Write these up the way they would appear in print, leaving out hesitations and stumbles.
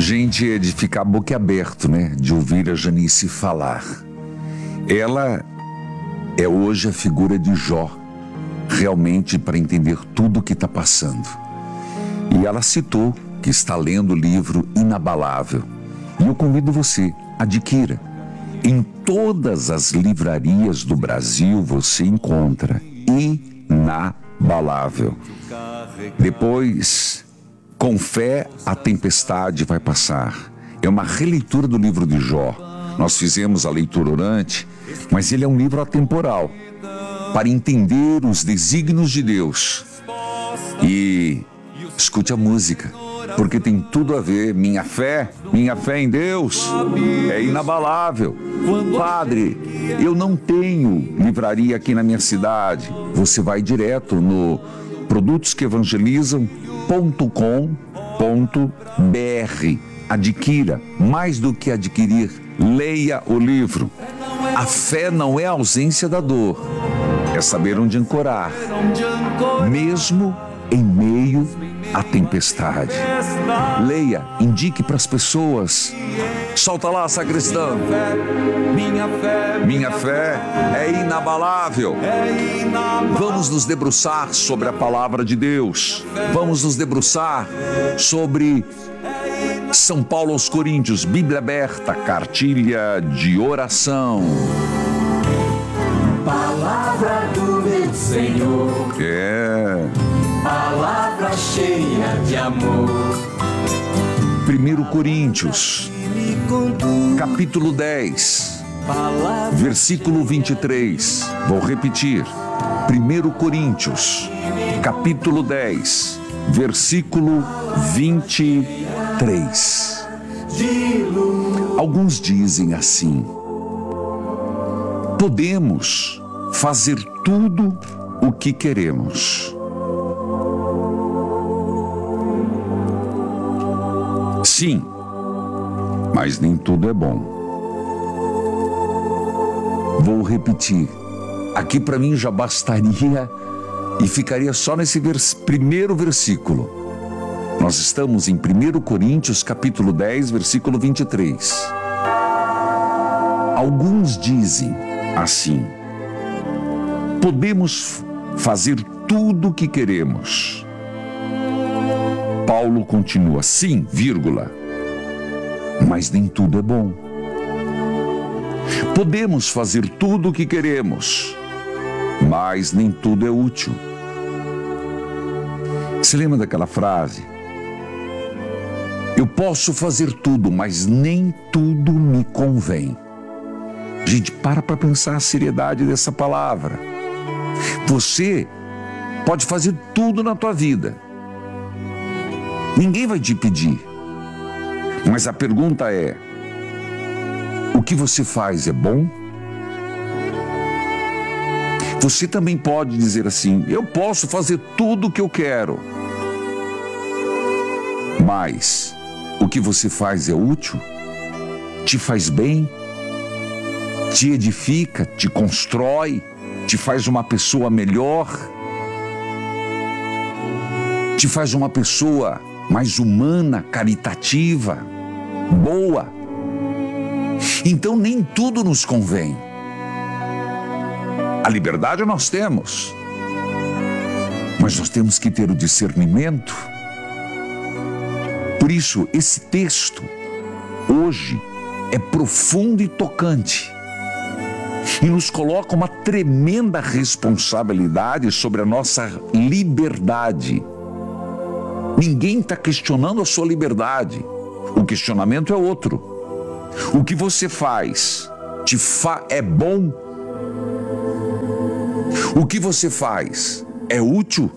Gente, é de ficar boquiaberto, né? De ouvir a Janice falar. Ela é hoje a figura de Jó, realmente para entender tudo o que está passando. E ela citou que está lendo o livro Inabalável. E eu convido você, adquira. Em todas as livrarias do Brasil você encontra Inabalável. Depois, com fé, a tempestade vai passar. É uma releitura do livro de Jó. Nós fizemos a leitura orante, mas ele é um livro atemporal, para entender os desígnios de Deus. E escute a música, porque tem tudo a ver. Minha fé em Deus é inabalável. Padre, eu não tenho livraria aqui na minha cidade. Você vai direto no produtosqueevangelizam.com.br. Adquira, mais do que adquirir, leia o livro. A fé não é a ausência da dor, é saber onde ancorar, mesmo em meio à tempestade. Leia, indique para as pessoas. Solta lá, sacristão. Minha fé é inabalável. Vamos nos debruçar sobre a palavra de Deus. Vamos nos debruçar sobre São Paulo aos Coríntios, Bíblia aberta, cartilha de oração. Palavra do meu Senhor. Palavra cheia de amor. 1 Coríntios, capítulo 10, versículo 23. Vou repetir. 1 Coríntios, capítulo 10, versículo 23. Alguns dizem assim: podemos fazer tudo o que queremos. Sim, mas nem tudo é bom. Vou repetir. Aqui para mim já bastaria e ficaria só nesse primeiro versículo. Nós estamos em 1 Coríntios, capítulo 10, versículo 23. Alguns dizem assim: podemos fazer tudo o que queremos. Paulo continua: sim, vírgula, mas nem tudo é bom. Podemos fazer tudo o que queremos, mas nem tudo é útil. Se lembra daquela frase? Eu posso fazer tudo, mas nem tudo me convém. Gente, para pensar a seriedade dessa palavra. Você pode fazer tudo na tua vida. Ninguém vai te pedir. Mas a pergunta é: o que você faz é bom? Você também pode dizer assim: eu posso fazer tudo o que eu quero. Mas o que você faz é útil? Te faz bem? Te edifica? Te constrói? Te faz uma pessoa melhor? Te faz uma pessoa mais humana, caritativa, boa? Então nem tudo nos convém. A liberdade nós temos, mas nós temos que ter o discernimento. Por isso, esse texto hoje é profundo e tocante e nos coloca uma tremenda responsabilidade sobre a nossa liberdade. Ninguém está questionando a sua liberdade. O questionamento é outro. O que você faz é bom? O que você faz é útil?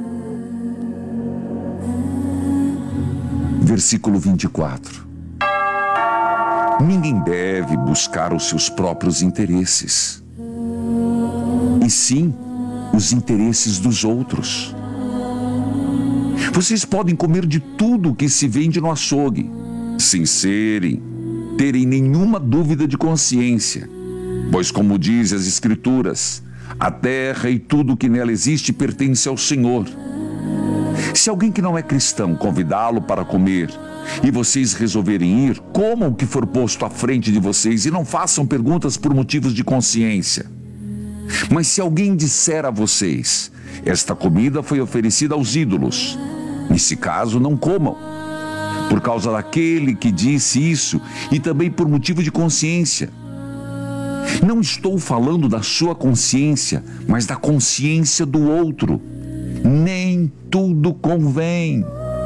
Versículo 24. Ninguém deve buscar os seus próprios interesses, e sim os interesses dos outros. Vocês podem comer de tudo que se vende no açougue, sem terem nenhuma dúvida de consciência, pois, como diz as Escrituras, a terra e tudo que nela existe pertence ao Senhor. Se alguém que não é cristão convidá-lo para comer e vocês resolverem ir, comam o que for posto à frente de vocês e não façam perguntas por motivos de consciência. Mas se alguém disser a vocês: esta comida foi oferecida aos ídolos, nesse caso não comam, por causa daquele que disse isso e também por motivo de consciência. Não estou falando da sua consciência, mas da consciência do outro. Nem tudo convém.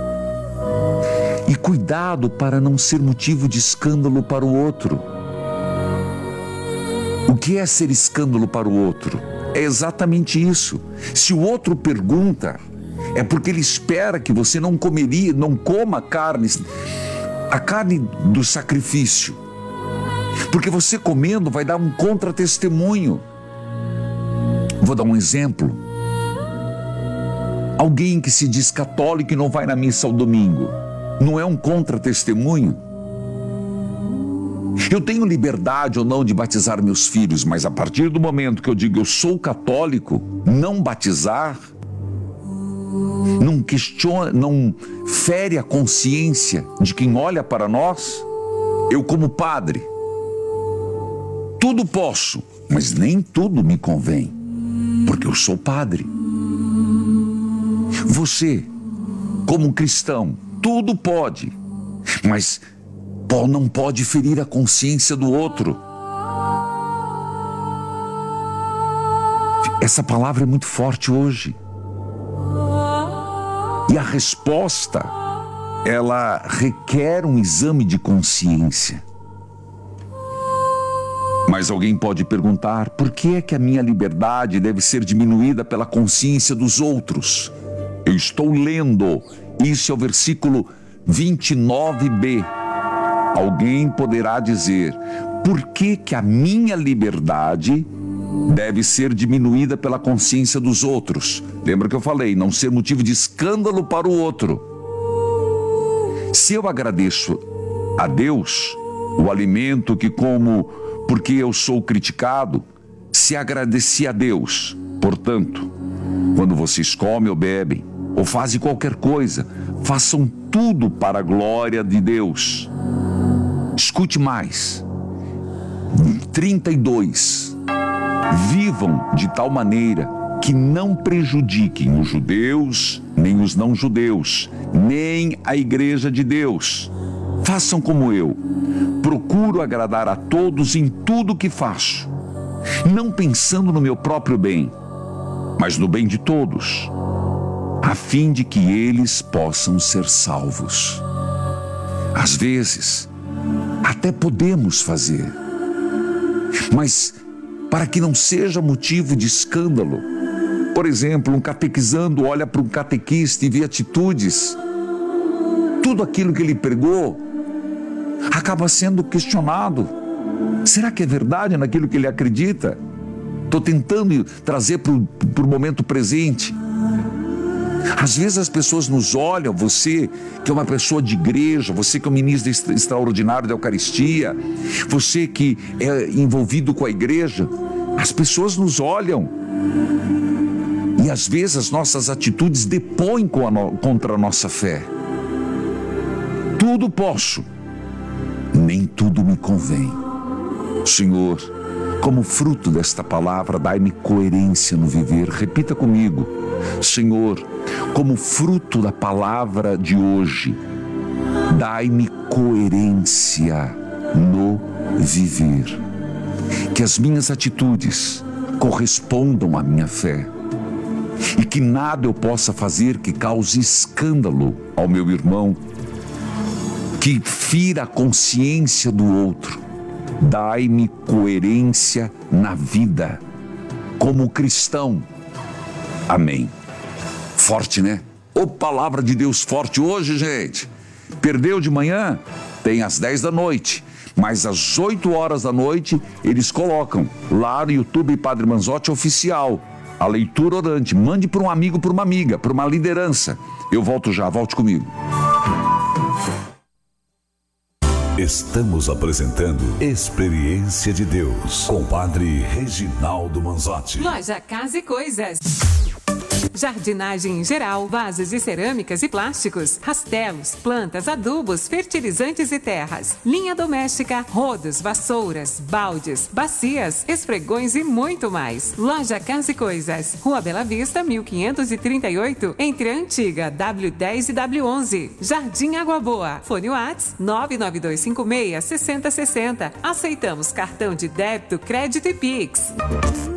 E cuidado para não ser motivo de escândalo para o outro. O que é ser escândalo para o outro? É exatamente isso. Se o outro pergunta, é porque ele espera que você não coma a carne do sacrifício. Porque você comendo vai dar um contra-testemunho. Vou dar um exemplo. Alguém que se diz católico e não vai na missa ao domingo, não é um contra-testemunho? Eu tenho liberdade ou não de batizar meus filhos, mas a partir do momento que eu digo eu sou católico, não batizar, não fere a consciência de quem olha para nós. Eu, como padre, tudo posso, mas nem tudo me convém, porque eu sou padre. Você, como cristão, tudo pode, mas não pode ferir a consciência do outro. Essa palavra é muito forte hoje. E a resposta, ela requer um exame de consciência. Mas alguém pode perguntar: por que é que a minha liberdade deve ser diminuída pela consciência dos outros? Eu estou lendo, isso é o versículo 29b. Alguém poderá dizer: por que que a minha liberdade deve ser diminuída pela consciência dos outros? Lembra que eu falei, não ser motivo de escândalo para o outro. Se eu agradeço a Deus o alimento que como porque eu sou criticado, se agradeci a Deus, portanto, quando vocês comem ou bebem, ou fazem qualquer coisa, façam tudo para a glória de Deus. Escute mais. 32. Vivam de tal maneira que não prejudiquem os judeus, nem os não-judeus, nem a igreja de Deus. Façam como eu. Procuro agradar a todos em tudo que faço, não pensando no meu próprio bem, mas no bem de todos, a fim de que eles possam ser salvos. Às vezes, até podemos fazer, mas para que não seja motivo de escândalo. Por exemplo, um catequizando olha para um catequista e vê atitudes, tudo aquilo que ele pregou acaba sendo questionado. Será que é verdade naquilo que ele acredita? Estou tentando trazer para o momento presente. Às vezes as pessoas nos olham, você que é uma pessoa de igreja, você que é um ministro extraordinário da Eucaristia, você que é envolvido com a igreja, as pessoas nos olham e às vezes as nossas atitudes depõem contra a nossa fé. Tudo posso, nem tudo me convém. Senhor, como fruto desta palavra, dai-me coerência no viver. Repita comigo: Senhor, como fruto da palavra de hoje, dai-me coerência no viver. Que as minhas atitudes correspondam à minha fé e que nada eu possa fazer que cause escândalo ao meu irmão, que fira a consciência do outro. Dai-me coerência na vida, como cristão. Amém. Forte, né? Ô, palavra de Deus forte hoje, gente. Perdeu de manhã? Tem às 10 da noite. Mas às 8 horas da noite, eles colocam lá no YouTube Padre Manzotti Oficial, a leitura orante. Mande para um amigo, para uma amiga, para uma liderança. Eu volto já, volte comigo. Estamos apresentando Experiência de Deus com o Padre Reginaldo Manzotti. Loja Casa e Coisas. Jardinagem em geral, vasos de cerâmicas e plásticos, rastelos, plantas, adubos, fertilizantes e terras. Linha doméstica, rodos, vassouras, baldes, bacias, esfregões e muito mais. Loja Casa e Coisas, Rua Bela Vista, 1538, entre a antiga W10 e W11. Jardim Água Boa. Fone WhatsApp 99256-6060. Aceitamos cartão de débito, crédito e Pix.